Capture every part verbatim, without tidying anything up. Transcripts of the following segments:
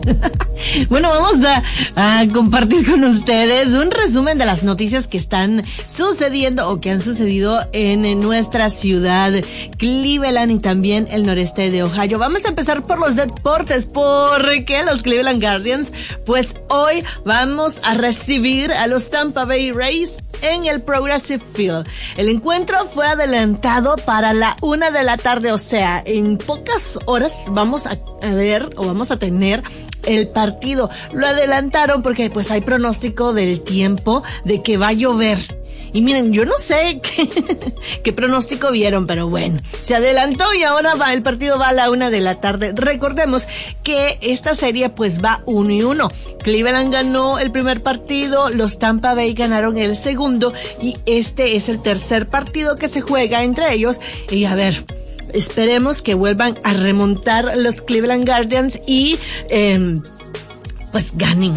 Bueno, vamos a, a compartir con ustedes un resumen de las noticias que están sucediendo o que han sucedido en, en nuestra ciudad, Cleveland, y también el noreste de Ohio. Vamos a empezar por los deportes, porque los Cleveland Guardians, pues hoy vamos a recibir a los Tampa Bay Rays en el Progressive Field. El encuentro fue adelantado para la una de la tarde, o sea, en pocas horas vamos a ver o vamos a tener el partido. Lo adelantaron porque pues hay pronóstico del tiempo de que va a llover. Y miren, yo no sé qué, qué pronóstico vieron, pero bueno, se adelantó y ahora va, el partido va a la una de la tarde. Recordemos que esta serie pues va uno y uno. Cleveland ganó el primer partido, los Tampa Bay ganaron el segundo y este es el tercer partido que se juega entre ellos. Y a ver, esperemos que vuelvan a remontar los Cleveland Guardians y eh, pues ganen.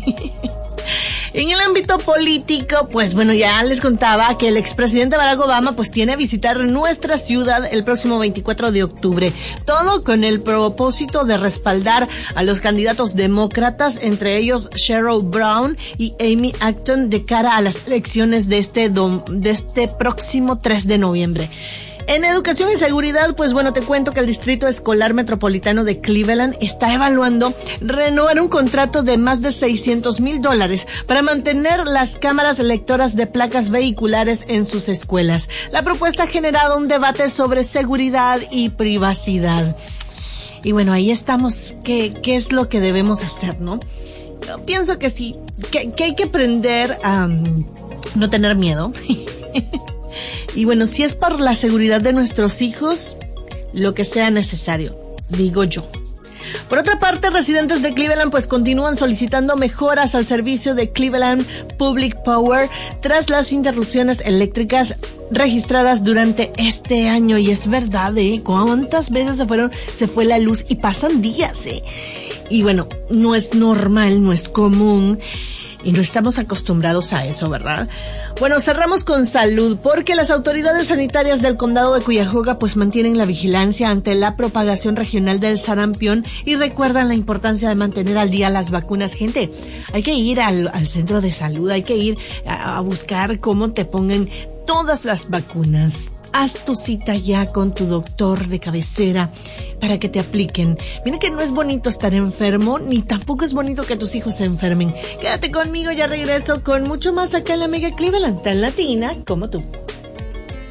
En el ámbito político, pues bueno, ya les contaba que el expresidente Barack Obama pues tiene a visitar nuestra ciudad el próximo veinticuatro de octubre. Todo con el propósito de respaldar a los candidatos demócratas, entre ellos Sherrod Brown y Amy Acton, de cara a las elecciones de este, dom- de este próximo tres de noviembre. En educación y seguridad, pues bueno, te cuento que el Distrito Escolar Metropolitano de Cleveland está evaluando renovar un contrato de más de seiscientos mil dólares para mantener las cámaras lectoras de placas vehiculares en sus escuelas. La propuesta ha generado un debate sobre seguridad y privacidad. Y bueno, ahí estamos. ¿Qué, qué es lo que debemos hacer, no? Yo pienso que sí, que, que hay que aprender a um, no tener miedo. Y bueno, si es por la seguridad de nuestros hijos, lo que sea necesario, digo yo. Por otra parte, residentes de Cleveland pues continúan solicitando mejoras al servicio de Cleveland Public Power tras las interrupciones eléctricas registradas durante este año. Y es verdad, ¿eh? ¿Cuántas veces se fueron, se fue la luz? Y pasan días, ¿eh? Y bueno, no es normal, no es común. Y no estamos acostumbrados a eso, ¿verdad? Bueno, cerramos con salud, porque las autoridades sanitarias del condado de Cuyahoga pues mantienen la vigilancia ante la propagación regional del sarampión y recuerdan la importancia de mantener al día las vacunas. Gente, hay que ir al, al centro de salud, hay que ir a, a buscar cómo te pongan todas las vacunas. Haz tu cita ya con tu doctor de cabecera para que te apliquen. Mira que no es bonito estar enfermo, ni tampoco es bonito que tus hijos se enfermen. Quédate conmigo, ya regreso con mucho más acá en la Mega Cleveland, tan latina como tú.